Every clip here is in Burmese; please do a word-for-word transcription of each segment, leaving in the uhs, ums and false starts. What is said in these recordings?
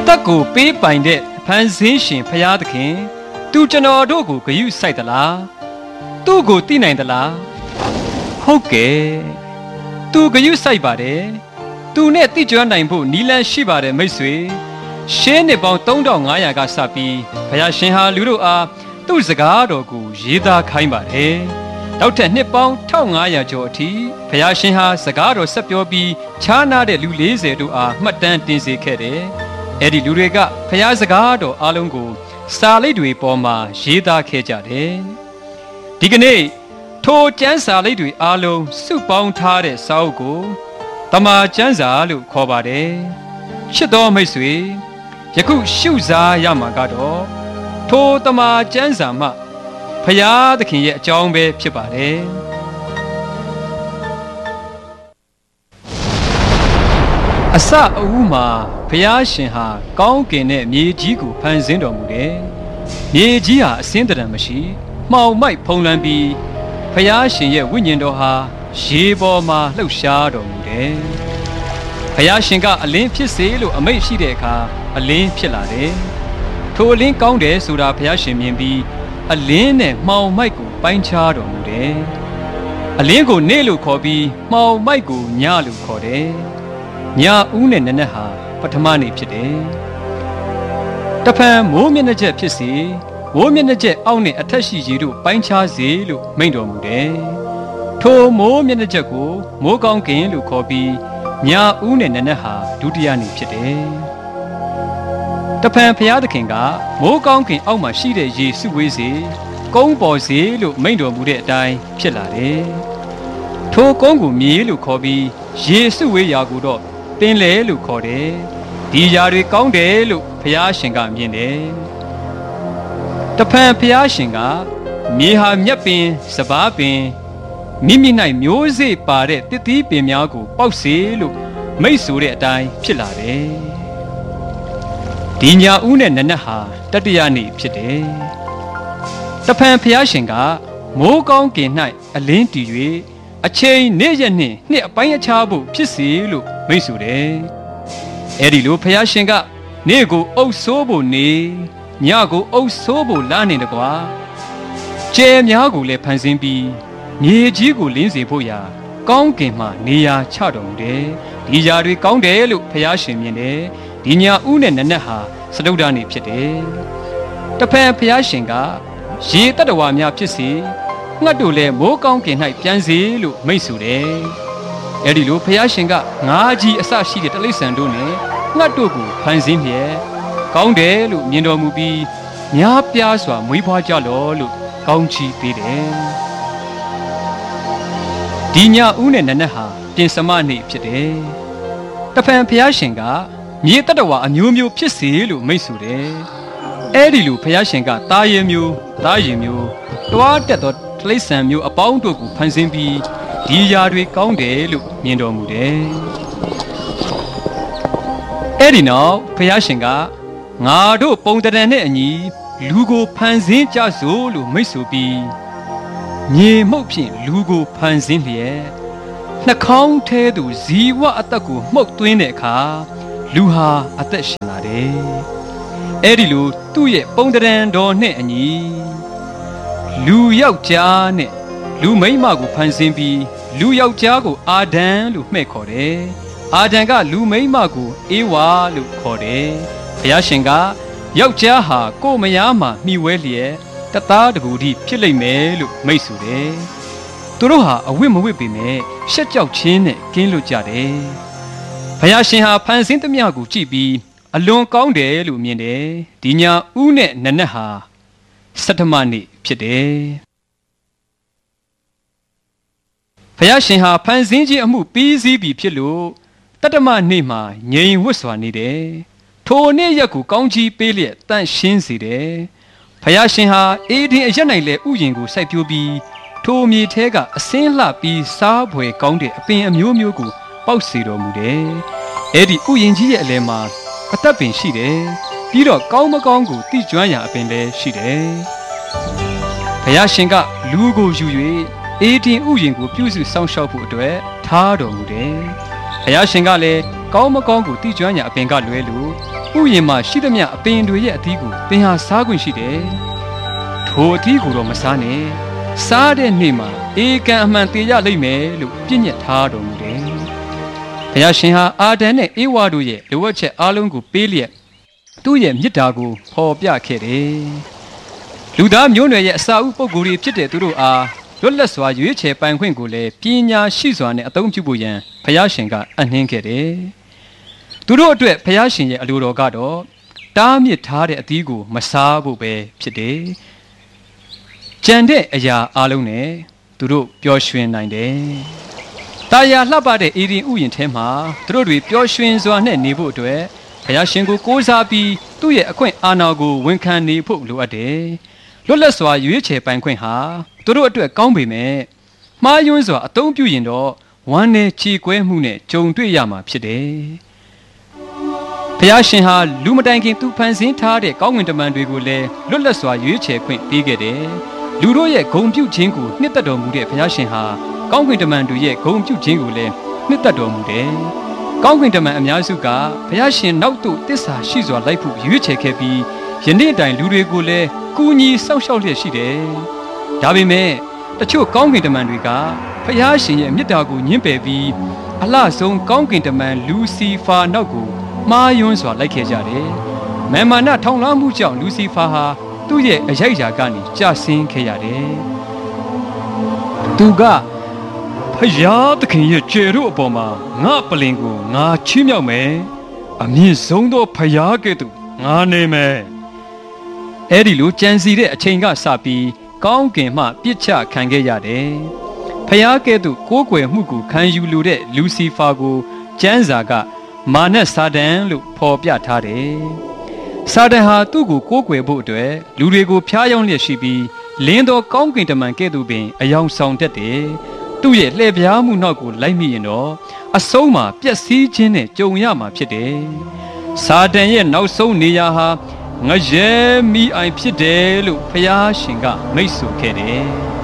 သက်ကိုပေးပိုင်တဲ့ဖန်ဆင်းရှင်ဖရာသခင်သူကျွန်တော်တို့ကိုဂရုစိုက်သလားသူ့ကိုသိနိုင်သလားဟုတ်ကဲ့သူဂရုစိုက်ပါတယ်သူနဲ့သိကျွမ်းနိုင်ဖို့နီလန်းရှိပါတယ်မိတ်ဆွေရှင်းနှစ်ပေါင်းသုံးထောင်ငါးရာကစပြီးဘုရားရှင်ဟာလူတို့အားသူ့စကားတော်ကိုရေးသားခိုင်းပါတယ်နောက်ထပ်နှစ်ပေါင်းတစ်ထောင်ငါးရာကျော်အထိဘုရားရှင်ဟာစကားတော်ဆက်ပြောပြီးခြားနာတဲ့လူလေးဆယ်တို့အားမှတ်တမ်းတင်စေခဲ့တယ်အဲ့ဒီလူတွေကဘုရားစကားတော်အားလုံးကိုစာလိပ်တွေပေါ်မှာရေးသားခဲ့ကြတယ်ဒီကနေ့ထိုကျမ်းစာလိပ်တွေအားလုံးစုပေါင်းထားတဲ့စာအုပ်ကိုတမန်ကျမ်းစာလို့ခေါ်ပါတယ်ချစ်တော်မိတ်ဆွေယခုရှုစားရမှာကတော့ထိုတမန်ကျမ်းစာမှဖရာသခင်ရဲ့အကြောင်းပဲဖြစ်ပါတယ်အစအဦးမှာဖရာရှင်ဟာကောင်းကင်နဲ့မြေကြီးကိုဖန်ဆင်းတော်မူတယ်မြေကြီးဟာအစင်းတရံမရှိမှောင်မိုက်ဖုံးလွှမ်းပြီးဖရာရှင်ရဲ့ဝိညာဉ်တော်ဟာရေပေါ်မှာလှုပ်ရှားတော်မူတယ်။ဘုရားရှင်ကအလင်းဖြစ်စေလို့အမိန့်ရှိတဲ့အခါအလင်းဖြစ်လာတယ်။ထိုအလင်းကောင်းတယ်ဆိုတာဘုရားရှင်မြင်ပြီးအလင်းနဲ့မှောင်မိုက်ကိုပိုင်းခြားတော်မူတယ်။အလင်းကိုနေ့လို့ခေါ်ပြီးမှောင်မိုက်ကိုညလို့ခေါ်တယ်။ညဦးနဲ့နနက်ဟာပထမနေ့ဖြစ်တယ်။တဖန်မိုးမျက်နှာချက်ဖြစ်စေမိုးမျက်နှာချက်အောက်နဲ့အထက်ရှိရေတို့ပိုင်းခြားစေလို့မိန့်တော်မူတယ်။ထိုမိုးမျက်နှာချက်ကိုမိုးကောင်းကင်လို့ခေါ်ပြီးညဦးနဲ့နနက်ဟာဒုတိယနေ့ဖြစ်တယ်။တဖန်ဘုရားသခင်ကမိုးကောင်းကင်အောက်မှာရှိတဲ့ရေစုဝေးစေကုန်းပေါ်စေလို့မိန့်တော်မူတဲ့အတိုင်းဖြစ်လာတယ်။ထိုကုန်းကိုမြေလို့ခေါ်ပြီးရေစုဝေးရာကိုတော့ပင်လယ်လို့ခေါ်တယ်။ဒီຢာတွေကောင်းတယ်လို့ဘုရားရှင်ကမြင်တယ်။တဖန်ဘုရားရှင်ကမြေဟာမြက်ပင်စပါးပင်မိမိ၌မျိုးစေ့ပါတဲ့တစ်သီးပင်များကိုပေါက်စေလို့မိတ်ဆိုတဲ့အတိုင်းဖြစ်လာတယ်။ဒီညဦးနဲ့နနက်ဟာတတိယနေ့ဖြစ်တယ်။တဖန်ဘုရားရှင်ကမိုးကောင်းကင်၌အလင်းတည်၍အချိန်နေ့ရက်နှင့်နှစ်အပိုင်းအခြားဖို့ဖြစ်စေလို့မိတ်ဆိုတယ်။အဲဒီလိုဘုရားရှင်ကနေ့ကိုအုပ်ဆိုးဖို့နေညကိုအုပ်ဆိုးဖို့လနေတကွာကျဲများကိုလည်းဖန်ဆင်းပြီးမြေကြီးကိုလင်းစေဖို့ရာကောင်းကင်မှနေရာချတော်မူတယ်။ဒီຢာတွေကောင်းတယ်လို့ဘုရားရှင်မြင်တယ်။ဒီညဦးနဲ့နနက်ဟာစတုဒ္ဓနေ့ဖြစ်တယ်။တဖန်ဘုရားရှင်ကရေတတ္တဝါများဖြစ်စေငှက်တို့လည်းမိုးကောင်းကင်၌ပြန်စေလို့မိန့်ဆိုတယ်။အဲဒီလိုဘုရားရှင်ကငါးကြီးအစရှိတဲ့တိရစ္ဆာန်တို့နဲ့ငှက်တို့ကိုဖန်ဆင်းလျက်ကောင်းတယ်လို့မြင်တော်မူပြီးများပြားစွာမွေးဖွားကြလော့လို့ကောင်းချီးပေးတယ်။ဒီညဦးနဲ့နနက်ဟာပြင်စမနေ့ဖြစ်တယ်။တဖန်ဘုရားရှင်ကမြေတတ္တဝါအမျိုးမျိုးဖြစ်စေလို့မိန့်ဆိုတယ်။အဲဒီလိုဘုရားရှင်ကသားရည်မျိုးသားရည်မျိုးတွားတက်သောတိရစ္ဆာန်မျိုးအပေါင်းတို့ကိုဖန်ဆင်းပြီးဒီຢာတွေကောင်းတယ်လို့မြင်တော်မူတယ်။အဲဒီနောက်ဘုရားရှင်ကငါတို့ပုံတရံနဲ့အညီလူကိုဖန်ဆင်းကြစို့လို့မိန့်ဆိုပြီးမြေမှုတ်ဖြင့်လူကိုဖန်ဆင်းလျက်နှာခေါင်းထဲသို့ဇီဝအသက်ကိုမှုတ်သွင်းတဲ့အခါလူဟာအသက်ရှင်လာတယ်။အဲဒီလိုသူ့ရဲ့ပုံတရံတော်နဲ့အညီလူယောက်ျားနဲ့လူမိန်းမကိုဖန်ဆင်းပြီးလူယောက်ျားကိုအာဒံလို့မှဲ့ခေါ်တယ်။အာဒံကလူမိန်းမကိုအေဝါလို့ခေါ်တယ်။ဘုရားရှင်ကယောက်ျားဟာကိုယ်မယားမှာမှီဝဲလျက်တသားတကူဒီဖြစ်လိမ့်မယ်လို့မိတ်ဆိုတယ်။သူတို့ဟာအဝတ်မဝတ်ပေမဲ့ရှက်ကြောက်ခြင်းနဲ့ကင်းလွတ်ကြတယ်။ဘုရားရှင်ဟာဖန်ဆင်းသမျှကိုကြည့်ပြီးအလွန်ကောင်းတယ်လို့မြင်တယ်။ဒီညဦးနဲ့နနက်ဟာဆဋ္ဌမနေ့ဖြစ်တယ်။ဘုရားရှင်ဟာဖန်ဆင်းခြင်းအမှုပြီးစီးပြီဖြစ်လို့တတ္တမနေ့မှာငြိမ်ဝတ်စွာနေတယ်။ထိုနေ့ရက်ကိုကောင်းချီးပေးလျက်တန့်ရှင်းစေတယ်။ဘုရားရှင်ဟာအေဒင်အရက်၌လည်းဥယျင်ကိုစိုက်ပျိုးပြီးထိုမြေထဲကအစင်းလှပြီးစားဖွယ်ကောင်းတဲ့အပင်အမျိုးမျိုးကိုပေါက်စေတော်မူတယ်။အဲ့ဒီဥယျင်ကြီးရဲ့အလယ်မှာအသက်ပင်ရှိတယ်။ပြီးတော့ကောင်းမကောင်းကိုသိကျွမ်းရာအပင်လည်းရှိတယ်။ဘုရားရှင်ကလူကိုယူ၍အေဒင်ဥယျင်ကိုပြုစုစောင့်ရှောက်ဖို့အတွက်ထားတော်မူတယ်။ဘုရားရှင်ကလည်းကောင်းမကောင်းကိုတိကျွမ်းညာအပင်ကလွဲလို့ဥယျာဉ်မှာရှိသမျှအပင်တွေရဲ့အသီးကိုသင်ဟာစားခွင့်ရှိတယ်ထိုအသီးကိုတော့မစားနဲ့စားတဲ့နေ့မှာဧကန်အမှန်တေရလိမ့်မယ်လို့ပြည့်ညတ်ထားတော်မူတယ်ဘုရားရှင်ဟာအာဒံနဲ့ဧဝါတို့ရဲ့လိုအပ်ချက်အားလုံးကိုပေးလျက်သူ့ရဲ့မေတ္တာကိုဖော်ပြခဲ့တယ်လူသားမျိုးနွယ်ရဲ့အစာဥပုဂ္ဂိုလ်တွေဖြစ်တဲ့သူတို့အားလွတ်လပ်စွာရွေးချယ်ပိုင်ခွင့်ကိုလည်းပညာရှိစွာနဲ့အသုံးပြုဖို့ရန်ဘုရားရှင်ကအနှင်းခဲ့တယ်သူတို့အတွက်ဘုရားရှင်ရဲ့အလိုတော်ကတော့တားမြစ်ထားတဲ့အသီးကိုမစားဖို့ပဲဖြစ်တယ်ကြံတဲ့အရာအလုံးနဲ့သူတို့ပျော်ရွှင်နိုင်တယ်တာယာလှပတဲ့အေဒီဥယျာဉ်ထဲမှာသူတို့တွေပျော်ရွှင်စွာနဲ့နေဖို့အတွက်ဘုရားရှင်ကိုကိုးစားပြီးသူ့ရဲ့အခွင့်အာဏာကိုဝန်ခံနေဖို့လိုအပ်တယ်လွတ်လပ်စွာရွေးချယ်ပိုင်ခွင့်ဟာသူတို့အတွက်ကောင်းပေမဲ့မှားယွင်းစွာအသုံးပြုရင်တော့ဝမ်းနဲ့ချီကွဲမှုနဲ့ကြုံတွေ့ရမှာဖြစ်တယ်ဘုရားရှင်ဟာလူမတိုင်ခင်သူဖန်ဆင်းထားတဲ့ကောင်းကင်တမန်တွေကိုလည်းလွတ်လပ်စွာရွေးချယ်ခွင့်ပေးခဲ့တယ်လူတို့ရဲ့ဂုဏ်ပြုခြင်းကိုနှစ်သက်တော်မူတဲ့ဘုရားရှင်ဟာကောင်းကင်တမန်တွေရဲ့ဂုဏ်ပြုခြင်းကိုလည်းနှစ်သက်တော်မူတယ်ကောင်းကင်တမန်အများစုကဘုရားရှင်နောက်သို့တစ္ဆာရှိစွာလိုက်ဖို့ရွေးချယ်ခဲ့ပြီးယနေ့တိုင်လူတွေကိုလည်းကူညီစောင့်ရှောက်လျက်ရှိတယ်ဒါပေမဲ့တချို့ကောင်းကင်တမန်တွေကဘုရားရှင်ရဲ့မေတ္တာကိုညှင်းပယ်ပြီးအလှဆုံးကောင်းကင်တမန်လူစီဖာနောက်ကိုမှားယွင်းစွာလိုက်ခဲ့ကြတယ်။မာမာနထောင်လွှမ်းမှုကြောင့်လူစီဖာဟာသူ့ရဲ့အရိုက်အရာကနေကျဆင်းခဲ့ရတယ်။သူကဖယားသခင်ရဲ့ကျေတို့အပေါ်မှာငါပလင်ကိုငါချီးမြှောက်မယ်။အမြင့်ဆုံးသောဖယားကဲ့သို့ငါနေမယ်။အဲ့ဒီလိုကြံစီတဲ့အချိန်ကစပြီးကောင်းကင်မှပြစ်ချခံခဲ့ရတယ်။ဖယားကဲ့သို့ကိုးကွယ်မှုကိုခံယူလိုတဲ့လူစီဖာကိုကျမ်းစာကမာနစာတန်လို့ဖော်ပြထားတယ်။စာတန်ဟာသူ့ကိုကိုးကွယ်ဖို့အတွက်လူတွေကိုဖျားယောင်းလျက်ရှိပြီးလင်းသောကောင်းကင်တမန်ကဲ့သို့ပင်အယောင်ဆောင်တတ်တယ်။သူ့ရဲ့လှည့်ပြားမှုနောက်ကိုလိုက်မိရင်တော့အဆုံးမှာပျက်စီးခြင်းနဲ့ကြုံရမှာဖြစ်တယ်။စာတန်ရဲ့နောက်ဆုံးနေရာဟာငရဲမိအိုင်ဖြစ်တယ်လို့ဘုရားရှင်ကမိန့်ဆိုခဲ့တယ်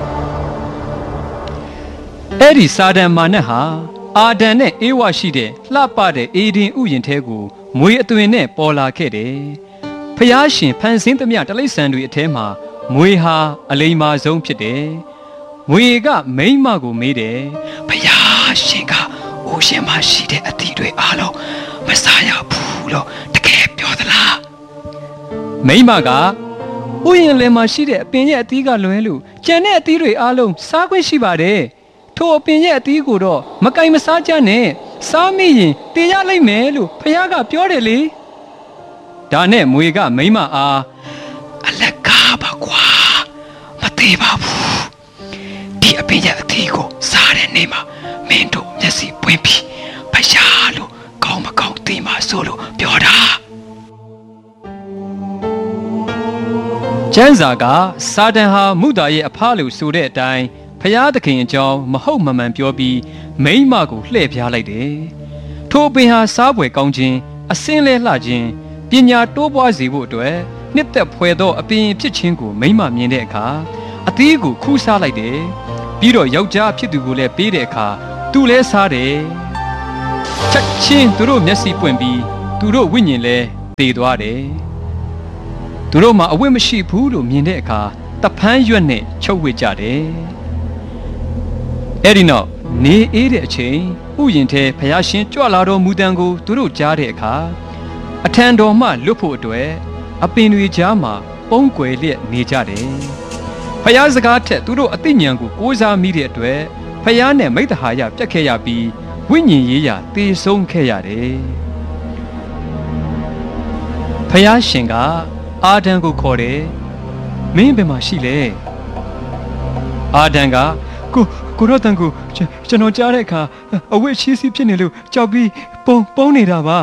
။အဲ့ဒီစာတန်မာနဟာအာဒံနဲ့အေဝါရှိတဲ့လှပတဲ့အေဒင်ဥယျာဉ်ထဲကိုမွေအသွင်နဲ့ပေါ်လာခဲ့တယ်။ဖျားရှင်ဖန်ဆင်းသမျှတိရစ္ဆာန်တွေအထဲမှာမွေဟာအလိမ္မာဆုံးဖြစ်တယ်။မွေကမိန်းမကိုမေးတယ်။ဖျားရှင်ကအိုရှင်မရှိတဲ့အသီးတွေအားလုံးမစားရဘူးလို့တကယ်ပြောသလား။မိန်းမကဥယျာဉ်လယ်မှာရှိတဲ့အပင်ရဲ့အသီးကလွဲလို့ကျန်တဲ့အသီးတွေအားလုံးစားခွင့်ရှိပါတယ်။ထိုအပင်ရဲ့အသီးကိုတော့မကင်မစားကြနဲ့စားမိရင်တေရလိမ့်မယ်လို့ဖခင်ကပြောတယ်လေဒါနဲ့မွေကမိမအားအလကားပါကွာမသေးပါဘူးဒီအပင်ရဲ့အသီးကိုစားတဲ့နေ့မှာမင်းတို့မျက်စိပွင့်ပြီးဖခင်လို့ကောင်းမကောင်းသိမှဆိုလို့ပြောတာကျမ်းစာကစာတန်ဟာမုသာရဲ့အဖလို့ဆိုတဲ့အတိုင်းဖျားသခင်အကြောင်းမဟုတ်မမှန်ပြောပြီးမိန်းမကိုလှည့်ပြားလိုက်တယ်။ထိုပင်ဟာစားပွဲကောင်းခြင်းအစင်းလဲလှခြင်းပညာတိုးပွားစေဖို့အတွက်နှစ်သက်ဖွယ်သောအပင်ဖြစ်ခြင်းကိုမိန်းမမြင်တဲ့အခါအသီးကိုခူးစားလိုက်တယ်။ပြီးတော့ယောက်ျားဖြစ်သူကိုလည်းပေးတဲ့အခါသူလည်းစားတယ်။ချက်ချင်းသူတို့မျက်စိပွင့်ပြီးသူတို့ဝိညာဉ်လည်းသေသွားတယ်။သူတို့မှာအဝတ်မရှိဘူးလို့မြင်တဲ့အခါတဖန်းရွက်နဲ့ချုပ်ဝစ်ကြတယ်။အဲ့ဒီနောက်နေအေးတဲ့အချိန်ဥယျာဉ်ထဲဖျားရှင်ကြွလာတော်မူတံကိုသူတို့ကြားတဲ့အခါအထံတော်မှလွတ်ဖို့အတွက်အပင်တွေကြားမှာပုံကွယ်လျက်နေကြတယ်။ဖျားစကားထက်သူတို့အသိဉာဏ်ကိုကိုးစားမိတဲ့အတွက်ဖျားနဲ့မိတ္တဟာယပြတ်ခဲ့ရပြီးဝိညာဉ်ရေးရာတည်ဆုံးခဲ့ရတယ်။ဖျားရှင်ကအာဒံကိုခေါ်တယ်။မင်းဘယ်မှာရှိလဲ။အာဒံကကိုကိုရောတန်ကိုကျွန်တော်ကြားတဲ့အခါအဝတ်ချီးစီးဖြစ်နေလို့ကြောက်ပြီးပုံပုံနေတာပါ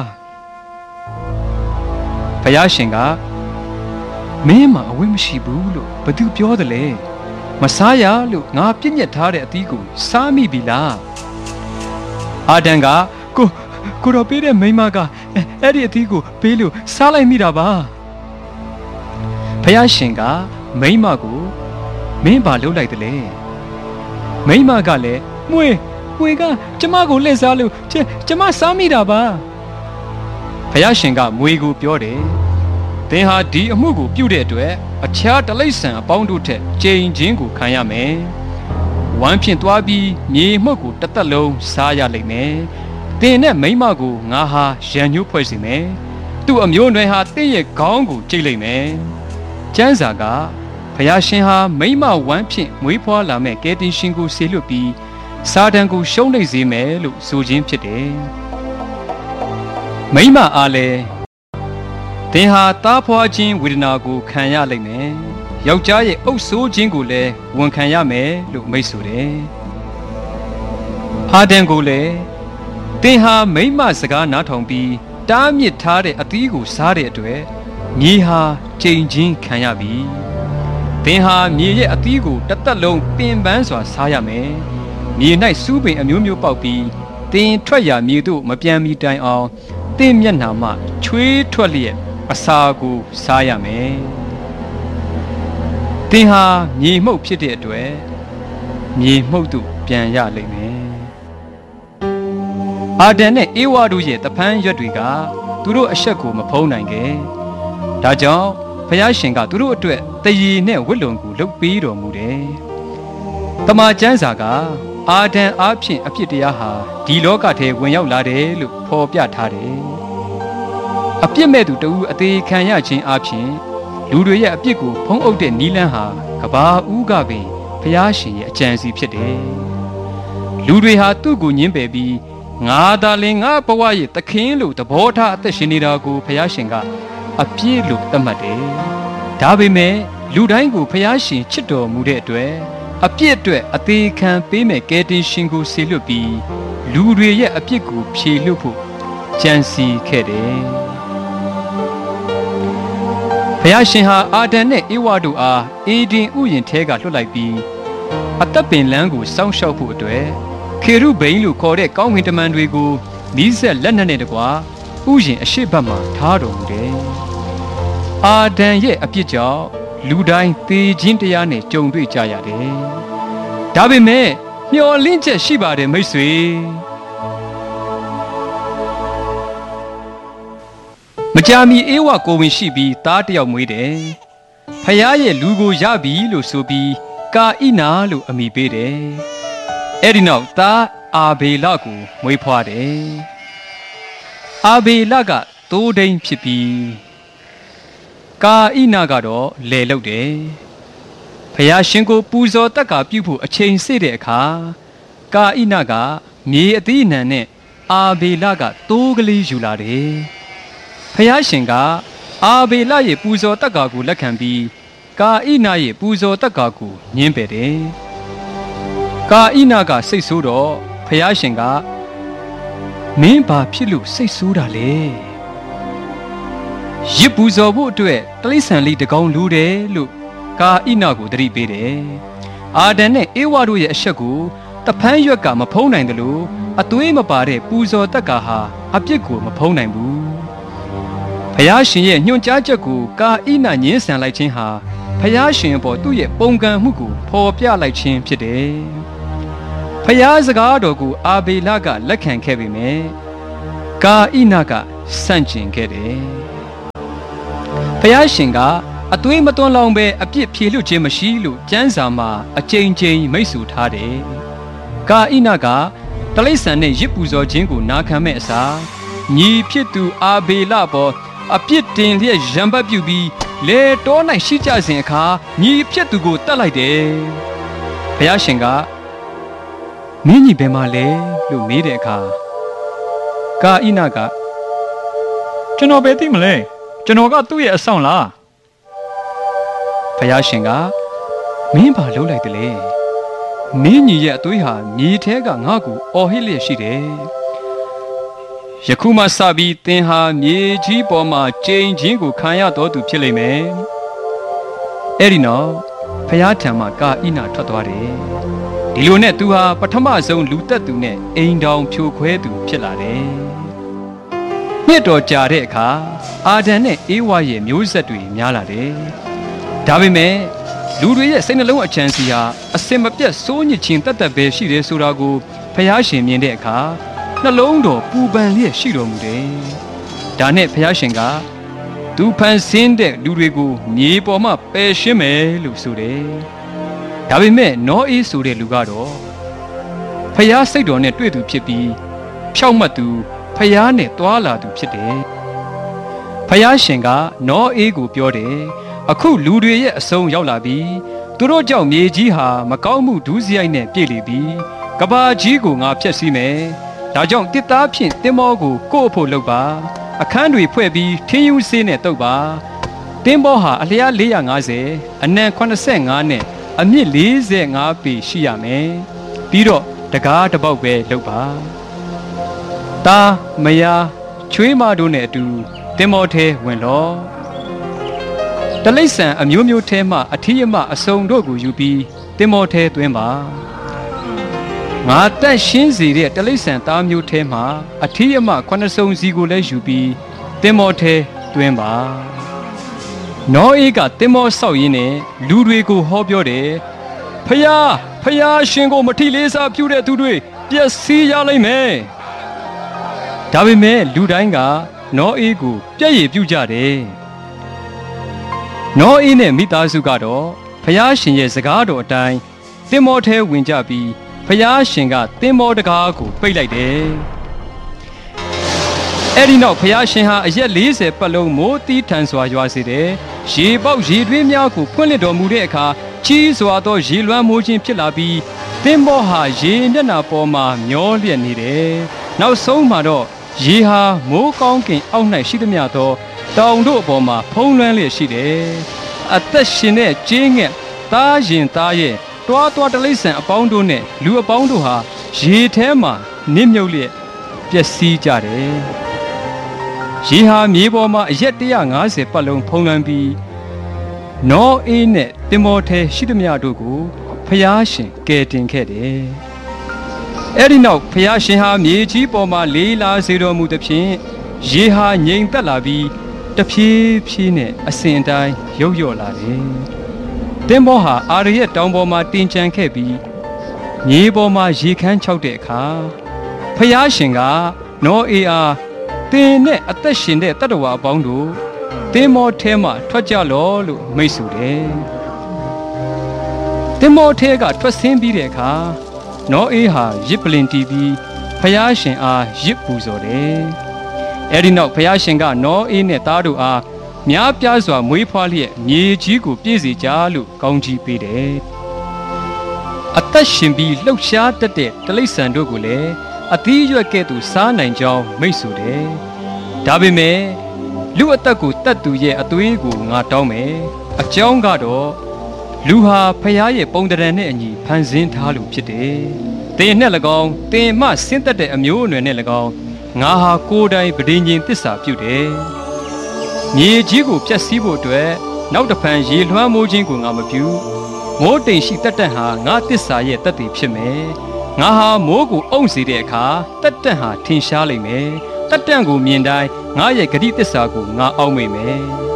ဘုရားရှင်ကမင်းမှာအဝတ်မရှိဘူးလို့ဘသူပြောတယ်လဲမစားရလို့ငါပြည့်ညက်ထားတဲ့အသီးကိုစားမိပြီလားအာဒံကကိုကိုရောပေးတဲ့မိန်းမကအဲ့ဒီအသီးကိုပေးလို့စားလိုက်မိတာပါဘုရားရှင်ကမိန်းမကိုမင်းဘာလုပ်လိုက်တယ်လဲမိမကလည်းမွေမပွေကကျမကိုလှည့်စားလို့ကျကျမစားမိတာပါဖယားရှင်ကမွေကိုပြောတယ်သင်ဟာဒီအမှုကိုပြုတဲ့အတွက်အခြားတလိษံအပေါင်းတို့ထက်ကြိမ်ချင်းကိုခံရမယ်ဝမ်းဖြင့်သွားပြီးမြေမှုတ်ကိုတစ်သက်လုံးစားရလိမ့်မယ်သင်နဲ့မိမကိုငါဟာရန်ညှိုးဖွဲ့စီမယ်သူ့အမျိုးနွယ်ဟာတင့်ရဲ့ခေါင်းကိုကြိတ်လိမ့်မယ်ကျမ်းစာကဖယားရှင်ဟာမိမဝမ်းဖြင့်မွေးဖွားလာမဲ့ကယ်တင်ရှင်ကိုဆေလွတ်ပြီးစာတန်ကိုရှုံးနိမ့်စေမယ်လို့ဆိုခြင်းဖြစ်တယ်မိမအားလည်းသင်ဟာသားဖွားခြင်းဝေဒနာကိုခံရလိမ့်မယ်ယောက်ျားရဲ့အုပ်ဆိုးခြင်းကိုလည်းဝန်ခံရမယ်လို့မိတ်ဆိုတယ်အာဒံကိုလည်းသင်ဟာမိမစကားနားထောင်ပြီးတားမြစ်ထားတဲ့အသီးကိုစားတဲ့အတွက်မြေဟာကြိမ်ချင်းခံရပြီသင်ဟာမြေရဲ့အသီးကိုတစ်သက်လုံးပင်ပန်းစွာစားရမယ်မြေ၌စူးပင်အမျိုးမျိုးပေါက်ပြီးသင်ထွက်ရာမြေသို့မပြန်မီတိုင်အောင်သင်မျက်နှာမှချွေးထွက်လျက်အစာကိုစားရမယ်သင်ဟာမြေမှုန့်ဖြစ်တဲ့အတွက်မြေမှုန့်သို့ပြန်ရလိမ့်မယ်အာဒံနဲ့အေဝါတို့ရဲ့တပန်းရွက်တွေကသူတို့အဆက်ကိုမဖုံးနိုင်ခဲ့ဒါကြောင့်ဘုရားရှင်ကသူတို့အတွက်တရေနဲ့ဝတ်လုံကိုလုပ်ပေးတော်မူတယ်တမန်ကျမ်းစာကအာဒံအားဖြင့်အဖြစ်တရားဟာဒီလောကထဲဝင်ရောက်လာတယ်လို့ဖော်ပြထားတယ်အပြစ်မဲ့သူတဦးအသေးခံရခြင်းအပြင်လူတွေရဲ့အပြစ်ကိုဖုံးအုပ်တဲ့နီလန်းဟာကဘာဦးကပင်ဘုရားရှင်ရဲ့အကြံစီဖြစ်တယ်လူတွေဟာသူ့ကိုညှင်းပယ်ပြီးငါသာလင်ငါဘဝရဲ့သခင်လို့သဘောထားအသက်ရှင်နေတာကိုဘုရားရှင်ကအပြစ်လို့သတ်မှတ်တယ်ဒါပေမဲ့လူတိုင်းကိုဘုရားရှင်ချစ်တော်မူတဲ့အတွက်အပြစ်အတွက်အသေးခံပေးမဲ့ကယ်တင်ရှင်ကိုဆေလွတ်ပြီးလူတွေရဲ့အပြစ်ကိုဖြေလွတ်ဖို့ကြံစီခဲ့တယ်ဘုရားရှင်ဟာအာဒံနဲ့ဧဝတို့အားအေဒင်ဥယျာဉ်ထဲကလွှတ်လိုက်ပြီးအသက်ပင်လန်းကိုစောင့်ရှောက်ဖို့အတွက်ခေရုဘိန်းလို့ခေါ်တဲ့ကောင်းကင်တမန်တွေကိုမိဆက်လက်နက်နဲ့တကွာဥယျာဉ်အရှိတ်ဘက်မှာထားတော်မူတယ်။အာဒံရဲ့အပြစ်ကြောင့်လူတိုင်းသေခြင်းတရားနဲ့ကြုံတွေ့ကြရတယ်။ဒါပေမဲ့မျှော်လင့်ချက်ရှိပါတယ်မိတ်ဆွေ။မကြာမီအေဝကိုဝင်ရှိပြီးသားတယောက်မွေးတယ်။ဖယားရဲ့လူကိုရပြီလို့ဆိုပြီးကာဣနာလို့အမည်ပေးတယ်။အဲ့ဒီနောက်သားအာဘေလကိုမွေးဖွားတယ်။အာဘေလကသိုးဒိန်ဖြစ်ပြီးကာဣနာကတော့လယ်လုပ်တယ်။ဖယားရှင်ကိုပူဇော်တက်ကပြုဖို့အချိန်စေ့တဲ့အခါကာဣနာကမြေအသီးအနှံနဲ့အာဘေလကသိုးကလေးယူလာတယ်။ဖယားရှင်ကအာဘေလရဲ့ပူဇော်တက်ကကိုလက်ခံပြီးကာဣနာရဲ့ပူဇော်တက်ကကိုညှင်းပယ်တယ်။ကာဣနာကစိတ်ဆိုးတော့ဖယားရှင်ကမင်းဘာဖြစ်လို့စိတ်ဆိုးတာလဲရစ်ပူဇော်ဖို့အတွက်တလိษံလေးတကောင်လူတယ်လို့ကာဣနာကိုတတိပေးတယ်အာဒံနဲ့ဧဝတို့ရဲ့အဆက်ကိုတဖန်းရွက်ကမဖုံးနိုင်တယ်လို့အသွေးမပါတဲ့ပူဇော်တက်ကဟာအပြစ်ကိုမဖုံးနိုင်ဘူးဖယားရှင်ရဲ့ညွှန်ကြားချက်ကိုကာဣနာညှင်းဆန်လိုက်ခြင်းဟာဖယားရှင်ပေါ်သူ့ရဲ့ပုံကံမှုကိုဖော်ပြလိုက်ခြင်းဖြစ်တယ်ဖယားစကားတော်ကိုအာဘေလကလက်ခံခဲ့ပေမဲ့ကာဣနာကဆန့်ကျင်ခဲ့တယ်ဖယားရှင်ကအသွေးမသွန်းလောင်ပဲအပြစ်ဖြေလွတ်ခြင်းမရှိလို့ကျမ်းစာမှာအကြိမ်ကြိမ်မိတ်ဆွေထားတယ်ကာဣနာကတလိษံနဲ့ရစ်ပူဇော်ခြင်းကိုနာခံမဲ့အစားညီဖြစ်သူအာဘေလပေါ်အပြစ်တင်လျက်ရံပတ်ပြုပြီးလေတော၌ရှိကြစဉ်အခါညီဖြစ်သူကိုတတ်လိုက်တယ်ဘုရားရှင်ကမင်းညီဘယ်မှာလဲလို့မေးတဲ့အခါကာဣနာကကျွန်တော်ပဲသိမလဲကျွန်တော်ကသူ့ရဲ့အဆောင်လားဘုရားရှင်ကမင်းဘာလုပ်လိုက်တယ်လဲမင်းညီရဲ့အသွေးဟာမြေထဲကငါ့ကိုအော်ဟစ်လျက်ရှိတယ်ယခုမှစပြီးသင်ဟာမြေကြီးပေါ်မှာကျိန်ချင်းကိုခံရတော်သူဖြစ်လိမ့်မယ်အဲ့ဒီနောက်ဘုရားထံမှာကာဣနာထွက်သွားတယ်ဒီလိုနဲ့သူဟာပထမဆုံးလူသက်သူနဲ့အိမ်တောင်ဖြိုခွဲသူဖြစ်လာတယ်နှစ်တော်ကြာတဲ့အခါအာဒံနဲ့ဧဝရဲ့မျိုးဆက်တွေများလာတယ်ဒါပေမဲ့လူတွေရဲ့စိတ်နှလုံးအချမ်းစီဟာအစင်မပြတ်စိုးညစ်ခြင်းတတ်တတ်ပဲရှိတယ်ဆိုတာကိုဖျားရှင်မြင်တဲ့အခါနှလုံးတော်ပူပန်လျက်ရှိတော်မူတယ်။ဒါနဲ့ဖျားရှင်ကသူဖန်ဆင်းတဲ့လူတွေကိုမြေပေါ်မှာပယ်ရှင်းမယ်လို့ဆိုတယ်။ဒါပေမဲ့နောအေးဆိုတဲ့လူကတော့ဖျားစိတ်တော်နဲ့တွေ့သူဖြစ်ပြီးဖြောက်မှတ်သူဖျားနဲ့တွာလာသူဖြစ်တယ်။ဖျားရှင်ကနောအေးကိုပြောတယ်အခုလူတွေရဲ့အဆုံးရောက်လာပြီးသူတို့ကြောင့်မြေကြီးဟာမကောင်းမှုဒုစရိုက်နဲ့ပြည့်လေပြီးကဘာကြီးကိုငါဖျက်ဆီးမယ်။ဒါကြောင့်တစ်သားဖြင့်တင်းမောကိုကို့အဖို့လုပ်ပါအခန်းတွေဖွဲ့ပြီးထင်းယူဆေးနဲ့တုပ်ပါတင်းဘောဟာအလျား၄၅၀အနံ၈၅နဲ့အမြင့်၄၅ပေရှိရမယ်ပြီးတော့တကားတစ်ပေါက်ပဲလုပ်ပါတာမယားချွေးမတို့နဲ့အတူတင်းမောထဲဝင်လောတလိษံအမျိုးမျိုးထဲမှအထီးအမအစုံတို့ကိုယူပြီးတင်းမောထဲသွင်းပါငါတက်ရှင်းစီတဲ့တလိษံသားမျိုးထဲမှအထီးအမခုနှစ်စုံစီကိုလည်းယူပြီးတင်းမောထဲသွင်းပါနောအေးကတင်းမောဆောက်ရင်းနဲ့လူတွေကိုဟောပြောတယ်ဖယားဖယားရှင်ကိုမထီလေးစားပြုတဲ့သူတွေပျက်စီးရလိမ့်မယ်ဒါပေမဲ့လူတိုင်းကနောအေးကိုပြည့်ရည်ပြုကြတယ်နောအေးနဲ့မိသားစုကတော့ဖယားရှင်ရဲ့စကားတော်အတိုင်းတင်းမောထဲဝင်ကြပြီးဖယားရှင်ကတင်းမောတကားကိုပိတ်လိုက်တယ်အဲ့ဒီနောက်ဖယားရှင်ဟာအရက်၄၀ပတ်လုံးမိုးတီးထန်စွာရွာစေတယ်ရေပေါက်ရေတွင်းများကိုဖွင့်လှစ်တော်မူတဲ့အခါကြီးစွာသောရေလွှမ်းမိုးခြင်းဖြစ်လာပြီးတင်းမောဟာရေမျက်နှာပေါ်မှာမျောလျက်နေတယ်နောက်ဆုံးမှာတော့ရေဟာမိုးကောင်းကင်အောက်၌ရှိသမျှသောတောင်တို့အပေါ်မှာဖုံးလွှမ်းလျက်ရှိတယ်အသက်ရှင်တဲ့ကျင်းငှက်သားရင်သားရဲ့တွားတွားတလိษံအပေါင်းတို့နဲ့လူအပေါင်းတို့ဟာရေထဲမှာနစ်မြုပ်လျက်ပျက်စီးကြတယ်ရေဟာမြေပေါ်မှာအရက်၁၅၀ပတ်လုံးဖုံးလွှမ်းပြီးနောအေးနဲ့တင်မောထဲရှိသမျှတို့ကိုဖျားရှင်ကယ်တင်ခဲ့တယ်အဲ့ဒီနောက်ဖျားရှင်ဟာမြေကြီးပေါ်မှာလေးလာစေတော်မူသဖြင့်ရေဟာငြိမ်သက်လာပြီးတဖြည်းဖြည်းနဲ့အစဉ်အတိုင်းရုပ်လျော့လာတယ်တင်းမောဟာအာရရဲ့တောင်ပေါ်မှာတင်ချန်ခဲ့ပြီးမြေပေါ်မှာရေခမ်းခြောက်တဲ့အခါဖျားရှင်ကနောအေးအားတင်းနဲ့အသက်ရှင်တဲ့တတ္တဝါအပေါင်းတို့တင်းမောထဲမှာထွက်ကြလောလို့မိတ်ဆိုတယ်တင်းမောထဲကထွက်ဆင်းပြီးတဲ့အခါနောအေးဟာရစ်ပလင်တီးပြီးဖျားရှင်အားရစ်ပူဇော်တယ်အဲ့ဒီနောက်ဖျားရှင်ကနောအေးနဲ့သားတို့အားများပြားစွာမွေးဖွားလျက်မြေကြီးကိုပြည့်စေကြလို့ကောင်းချီးပေးတယ်အသက်ရှင်ပြီးလှုပ်ရှားတတ်တဲ့တလိษံတို့ကိုလည်းအသီးရွက်ကဲ့သို့စားနိုင်ကြောင်းမိတ်ဆိုတယ်ဒါပေမဲ့လူအသက်ကိုတတ်သူရဲ့အသွေးကိုငါတောင်းမယ်အကြောင်းကတော့လူဟာဖျားရဲ့ပုံတရံနဲ့အညီဖန်ဆင်းထားလို့ဖြစ်တယ်တင်နဲ့၎င်းတင်မှဆင်းသက်တဲ့အမျိုးအနွယ်နဲ့၎င်းငါဟာကိုယ်တိုင်ဗဒိဉ္ဉ်သစ္စာပြုတယ်မြေကြီးကိုဖျက်ဆီးဖို့အတွက်နောက်တစ်ဖန်ရေလွှမ်းမိုးခြင်းကိုငါမပြုမိုးတိမ်ရှိတတ်တတ်ဟာငါသစ္စာရဲ့တတ်သိဖြစ်မယ်ငါဟာမိုးကိုအုံစေတဲ့အခါတတ်တတ်ဟာထင်ရှားလိမ့်မယ်တတ်တတ်ကိုမြင်တိုင်းငါရဲ့ဂတိသစ္စာကိုငါအောက်မေ့မယ်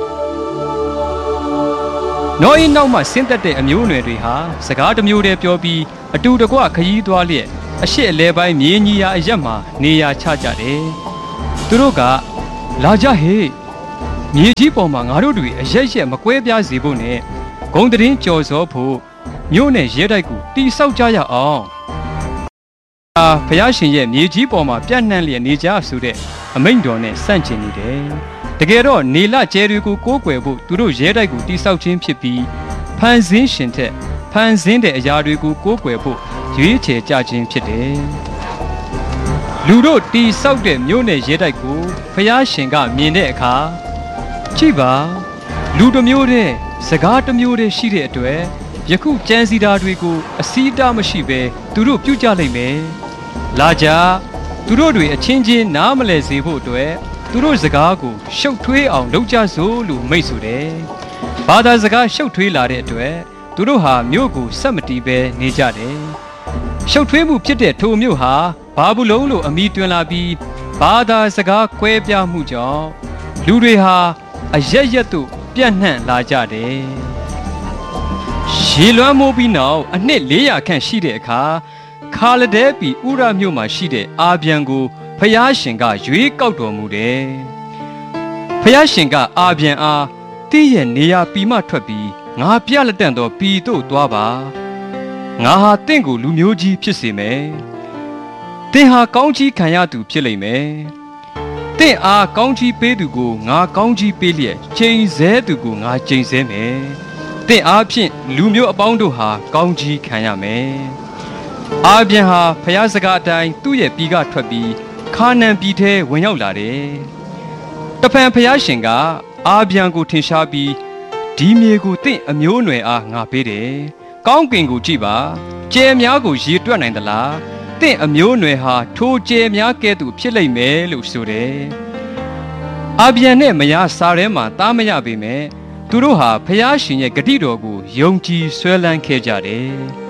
နောဤနောက်မှဆင်းသက်တဲ့အမျိုးအနွယ်တွေဟာစကားတစ်မျိုးတည်းပြောပြီးအတူတကွခရီးသွားလျက်အရှိအလဲပိုင်းမြေကြီးရာအရက်မှာနေရာချကြတယ်သူတို့ကလာကြဟေ့မြေကြီးပေါ်မှာငါတို့တွေအရက်ရက်မကွဲပြားစေဖို့နဲ့ဂုံတရင်ကြော်စောဖို့မြို့နယ်ရဲတိုက်ကိုတိဆောက်ကြရအောင်အာဘုရားရှင်ရဲ့မြေကြီးပေါ်မှာပြန့်နှံ့လျက်နေကြဆိုတဲ့အမိန့်တော်နဲ့ဆန့်ကျင်နေတယ်တကယ်တော့နေလကျဲတွေကိုကိုးကွယ်ဖို့သူတို့ရဲတိုက်ကိုတိဆောက်ခြင်းဖြစ်ပြီးဖန်ဆင်းရှင်ထက်ဖန်ဆင်းတဲ့အရာတွေကိုကိုးကွယ်ဖို့ရွေးချယ်ကြခြင်းဖြစ်တယ်လူတို့တိဆောက်တဲ့မြို့နယ်ရဲတိုက်ကိုဘုရားရှင်ကမြင်တဲ့အခါကြည့်ပါလူတစ်မျိုးတည်းစကားတစ်မျိုးတည်းရှိတဲ့အတွက်ယခုကြံစီတာတွေကိုအစည်းအတားမရှိပဲသူတို့ပြုကြလိမ့်မယ်လာကြသူတို့တွေအချင်းချင်းနားမလည်စေဖို့အတွက်သူတို့စကားကိုရှုပ်ထွေးအောင်လုပ်ကြစို့လို့မိတ်ဆိုတယ်ဘာသာစကားရှုပ်ထွေးလာတဲ့အတွက်သူတို့ဟာမြို့ကိုဆက်မတီးပဲနေကြတယ်ရှုပ်ထွေးမှုဖြစ်တဲ့ထိုမြို့ဟာဘာဘူးလုံးလို့အမည်တွင်လာပြီးဘာသာစကားကွဲပြားမှုကြောင့်လူတွေဟာအရက်ရက်တို့ပြန့်နှံ့လာကြတယ်ရေလွှမ်းမိုးပြီးနောက်အနှစ်၄၀၀ခန့်ရှိတဲ့အခါခခါလဒဲပီဥရမြို့မှာရှိတဲ့အာဗျံကိုဖျားရှင်ကရွေးကောက်တော်မူတယ်ဖျားရှင်ကအာဗျံအားတင့်ရဲ့နေရာပီမှထွက်ပြီးငါပြလက်တန့်သောပီတို့သွားပါငါဟာတင့်ကိုလူမျိုးကြီးဖြစ်စေမယ်တင်ဟာကောင်းကြီးခံရသူဖြစ်လိမ့်မယ်တင့်အားကောင်းကြီးပေးသူကိုငါကောင်းကြီးပေးလျက်ချိန်ဆသူကိုငါချိန်ဆမယ်တင့်အားဖြင့်လူမျိုးအပေါင်းတို့ဟာကောင်းကြီးခံရမယ်အာဗျံဟာဖျားစကားအတိုင်းသူ့ရဲ့ပြည်ကထွက်ပြီးခါနန်ပြည်ထဲဝင်ရောက်လာတယ်တဖန်ဖျားရှင်ကအာဗျံကိုထင်ရှားပြီးဒီမြေကိုတင့်အမျိုးအနွယ်အားငါပေးတယ်ကောင်းကင်ကိုကြည့်ပါကျဲများကိုရေတွက်နိုင်သလားတင့်အမျိုးအနွယ်ဟာထိုကျဲများကဲ့သို့ဖြစ်လိမ့်မယ်လို့ဆိုတယ်အာဗျံနဲ့မယားစာထဲမှာတားမရပေမဲ့သူတို့ဟာဖျားရှင်ရဲ့ဂတိတော်ကိုယုံကြည်ဆွဲလန်းခဲ့ကြတယ်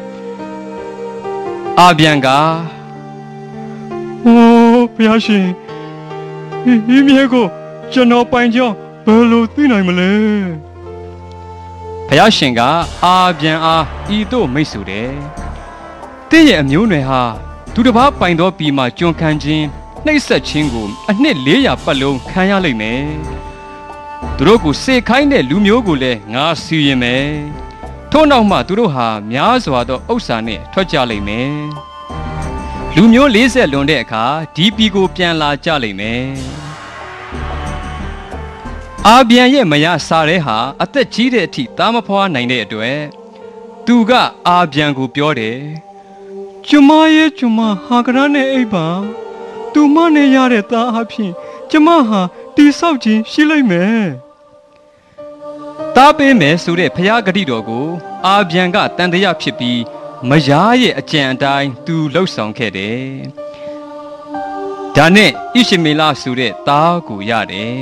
အာဗျံကအိုးဖျားရှင်ဒီမြေကိုကျွန်တော်ပိုင်ကြောင်းဘယ်လိုသိနိုင်မလဲဖျားရှင်ကအာဗျံအားဤသို့မိတ်ဆိုတယ်တင့်ရဲ့အမျိုးအနွယ်ဟာသူတစ်ပါးပိုင်သောပြည်မှာကျွန်ခံခြင်းနှိပ်စက်ခြင်းကိုအနှစ်လေးရာပတ်လုံးခံရလိမ့်မယ်သူတို့ကိုစေခိုင်းတဲ့လူမျိုးကိုလည်းငါစီရင်မယ်ထို့နောက်မှသူတို့ဟာများစွာသောဥစ္စာနဲ့ထွက်ကြလိမ့်မယ်လူမျိုးလေးဆက်လွန်တဲ့အခါဒီပြည်ကိုပြန်လာကြလိမ့်မယ်အာဗျံရဲ့မယားစာရဲဟာအသက်ကြီးတဲ့အထိသားမဖွားနိုင်တဲ့အတွက်သူကအာဗျံကိုပြောတယ်ကျမရဲ့ကျမဟာကရနဲ့အိပ်ပါသူမနဲ့ရတဲ့သားအဖြစ်ကျမဟာတိဆောက်ခြင်းရှိလိမ့်မယ်တားပေးမယ်ဆိုတဲ့ဖျားဂတိတော်ကိုအာဗျံကတန်တရားဖြစ်ပြီးမယားရဲ့အကြံအတိုင်းသူလှုပ်ဆောင်ခဲ့တယ်ဒါနဲ့ဣရှမေလဆိုတဲ့သားကိုရတယ်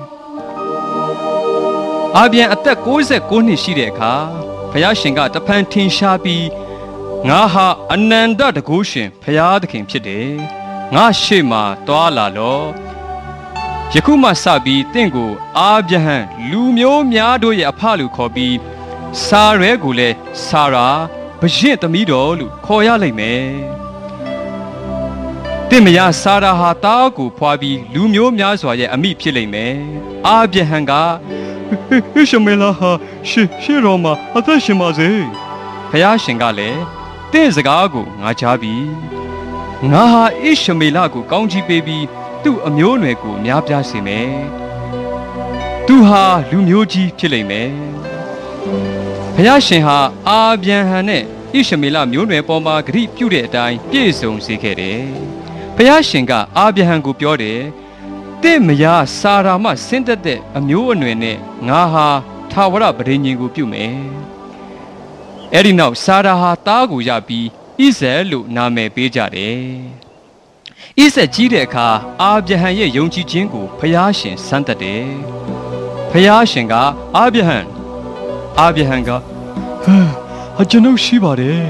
အာဗျံအသက်ကိုးဆယ်ကိုးနှစ်ရှိတဲ့အခါဘုရားရှင်ကတဖန်ထင်ရှားပြီးငါဟာအနန္တတကုရှင်ဘုရားသခင်ဖြစ်တယ်ငါရှေ့မှာတွာလာလောယခုမှစပြီးတင့်ကိုအာဗြဟံလူမျိုးများတို့ရဲ့အဖလို့ခေါ်ပြီးစာရဲကိုလည်းစာရာဘုရင်သမီးတော်လို့ခေါ်ရလိမ့်မယ်တင့်မယားစာရာဟာတားကိုဖွာပြီးလူမျိုးများစွာရဲ့အမိဖြစ်လိမ့်မယ်အာဗြဟံကဣရှမေလဟာရှေရှေတော်မှာအသက်ရှင်ပါစေဘုရားရှင်ကလည်းတင့်စကားကိုငါကြားပြီငါဟာဣရှမေလကိုကောင်းချီးပေးပြီးသူ့အမျိုးအနွယ်ကိုများပြားစေမယ်သူဟာလူမျိုးကြီးဖြစ်လိမ့်မယ်ဘုရားရှင်ဟာအာဗြဟံနဲ့ဣရှမေလမျိုးနွယ်ပေါ်မှာဂရုပြုတဲ့အတိုင်းပြည့်စုံစေခဲ့တယ်ဘုရားရှင်ကအာဗြဟံကိုပြောတယ်တင့်မယားစာရာမဆင်းသက်တဲ့အမျိုးအနွယ်နဲ့ငါဟာထာဝရပဋိညာဉ်ကိုပြုမယ်အဲ့ဒီနောက်စာရာဟာသားကိုရပြီးဣဇက်လို့နာမည်ပေးကြတယ်ဣဇက်ကြီးတဲ့အခါအာဗြဟံရဲ့ယုံကြည်ခြင်းကိုဘုရားရှင်စမ်းသပ်တယ်ဘုရားရှင်ကအာဗြဟံအာဗြဟံကဟာကျွန်ုပ်ရှိပါတယ်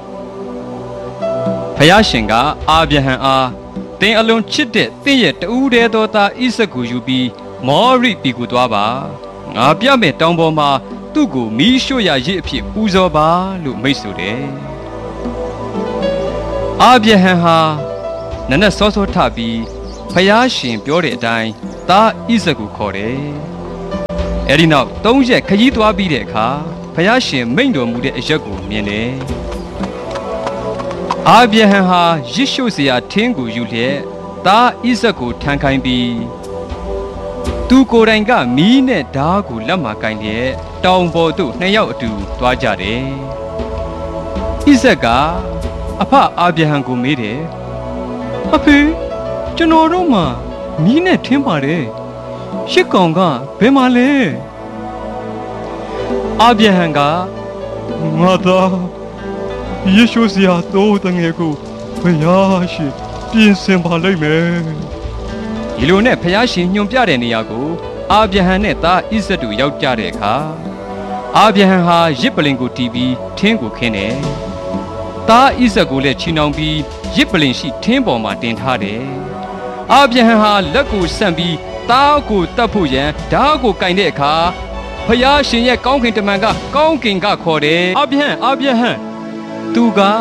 ဘုရားရှင်ကအာဗြဟံအားသင်အလွန်ချစ်တဲ့သင်ရဲ့တူးတဲ့သောသားဣဇက်ကိုယူပြီးမောရိပြည်ကိုသွားပါငါပြမယ်တောင်ပေါ်မှာသူ့ကိုမီးရှို့ရရစ်အဖြစ်ပူဇော်ပါလို့မိတ်ဆိုတယ်အာဗြဟံဟာနနက်စောစောထပြီးဖယားရှင်ပြောတဲ့အတိုင်းသားဣဇက်ကိုခေါ်တယ်အဲဒီနောက်သုံးရက်ခရီးသွားပြီးတဲ့အခါဖယားရှင်မိန့်တော်မူတဲ့အရက်ကိုမြင်တယ်အာဗြဟံဟာရစ်ရှို့စရာထင်းကိုယူလျက်သားဣဇက်ကိုထမ်းခိုင်းပြီးသူကိုယ်တိုင်ကမီးနဲ့ဓားကိုလက်မှာကင်လျက်တောင်ပေါ်သို့နှစ်ယောက်အတူသွားကြတယ်ဣဇက်ကအဖအာဗြဟံကိုမေးတယ်အဖေကျွန်တော်တို့မှာမီးနဲ့ထင်းပါတယ်ရှစ်ကောင်ကဘယ်မှာလဲအာဗြဟံကငါသားယေရှုစရာတိုးတငယ်ကိုဘုရားရှင်ပြင်ဆင်ပါလိမ့်မယ်ဒီလိုနဲ့ဘုရားရှင်ညွှန်ပြတဲ့နေရာကိုအာဗြဟံနဲ့သားဣဇက်တို့ရောက်ကြတဲ့အခါအာဗြဟံဟာရစ်ပလင်ကိုတီးပြီးထင်းကိုခင်းတယ်သားဣဇက်ကိုလည်းချီနှောင်ပြီးရစ်ပလင်ရှိထင်းပေါ်မှာတင်ထားတယ်အာဗြဟံဟာလက်ကိုဆန့်ပြီးသားကိုတတ်ဖို့ရန်ဓားကိုကင်တဲ့အခါဘုရားရှင်ရဲ့ကောင်းကင်တမန်ကကောင်းကင်ကခေါ်တယ်အာဗြဟံအာဗြဟံသူက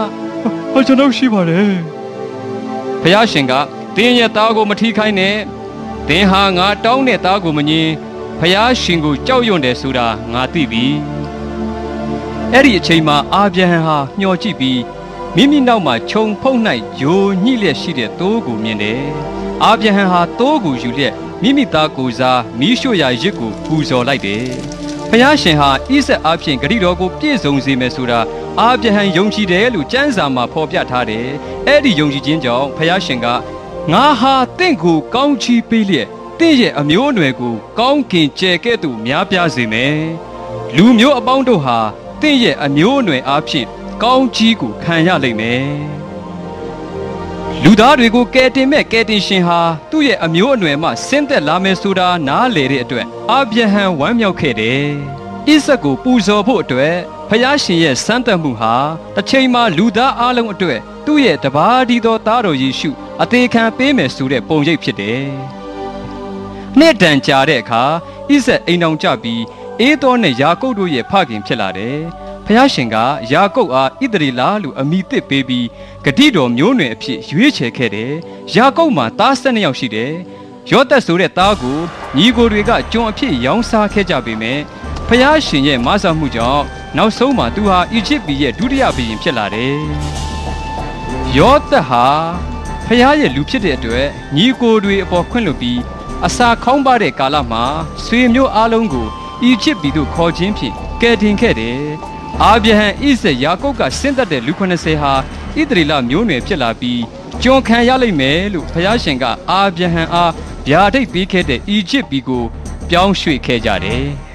ဟောကျွန်တော်ရှိပါတယ်ဖယားရှင်ကတင်းရဲ့သားကိုမထီးခိုင်းနဲ့တင်းဟာငါတောင်းတဲ့သားကိုမငင်းဖယားရှင်ကိုကြောက်ရွံ့တယ်ဆိုတာငါသိပြီအဲ့ဒီအချိန်မှာအာဗြဟံဟာမျှော်ကြည့်ပြီးမိမိနောက်မှာခြုံဖုံး၌ယိုညှိလျက်ရှိတဲ့သိုးကိုမြင်တယ်အာဗြဟံဟာသိုးကိုယူလျက်မိမိသားကိုစားမီးရှို့ရာရစ်ကိုပူဇော်လိုက်တယ်ဖယားရှင်ဟာဣဇက်အားဖြင့်ဂရိတော်ကိုပြည့်စုံစေမယ်ဆိုတာအာဗြဟံယုံကြည်တယ်လို့ကျမ်းစာမှာဖော်ပြထားတယ်အဲ့ဒီယုံကြည်ခြင်းကြောင့်ဖယားရှင်ကငါဟာတင့်ကိုကောင်းချီးပေးလျက်တင့်ရဲ့အမျိုးအနွယ်ကိုကောင်းကင်ကျယ်ကဲ့သို့များပြားစေမယ်လူမျိုးအပေါင်းတို့ဟာတင့်ရဲ့အမျိုးအနွယ်အားဖြင့်ကောင်းချီးကိုခံရလိမ့်မယ်လူသားတွေကိုကယ်တင်မဲ့ကယ်တင်ရှင်ဟာသူ့ရဲ့အမျိုးအနွယ်မှဆင်းသက်လာမယ်ဆိုတာနားလေတဲ့အတွက်အာဗြဟံဝမ်းမြောက်ခဲ့တယ်ဣဇက်ကိုပူဇော်ဖို့အတွက်ဖယားရှင်ရဲ့စမ်းသပ်မှုဟာတစ်ချိန်မှာလူသားအလုံးအတွက်သူ့ရဲ့တပါးဒီသောသားတော်ယေရှုအသေးခံပေးမယ်ဆိုတဲ့ပုံရိပ်ဖြစ်တယ်။နှစ်တန်ကြာတဲ့အခါဣဇက်အိမ်တော်ကြပြီးအေသောနဲ့ယာကုပ်တို့ရဲ့ဖခင်ဖြစ်လာတယ်။ဖယားရှင်ကယာကုပ်အားဣသရေလလို့အမည်သစ်ပေးပြီးဂတိတော်မျိုးနွယ်အဖြစ်ရွေးချယ်ခဲ့တယ်။ယာကုပ်မှာသား၁၂ယောက်ရှိတယ်။ယောသက်ဆိုတဲ့သားကိုညီကိုတွေကကျွန်အဖြစ်ရောင်းစားခဲ့ကြပေမဲ့ဖယားရှင်ရဲ့မဆာမှုကြောင့်နောက်ဆုံးမှာသူဟာအီဂျစ်ပြည်ရဲ့ဒုတိယဘုရင်ဖြစ်လာတယ်။ယောသက်ဟာဖယားရဲ့လူဖြစ်တဲ့အတွက်ညီကိုတွေအပေါ်ခွင့်လွှတ်ပြီးအစာခေါင်းပါတဲ့ကာလမှာဆွေမျိုးအလုံးကိုအီဂျစ်ပြည်သို့ခေါ်ခြင်းဖြင့်ကယ်တင်ခဲ့တယ်။အာဗြဟံဣဇက်ယာကုပ်ကဆင်းသက်တဲ့လူ၇၀ဟာဣသရေလမျိုးနွယ်ဖြစ်လာပြီးကျွန်ခံရလိမ့်မယ်လို့ဖယားရှင်ကအာဗြဟံအားဗျာဒိတ်ပေးခဲ့တဲ့အီဂျစ်ပြည်ကိုပြောင်းရွှေ့ခဲ့ကြတယ်။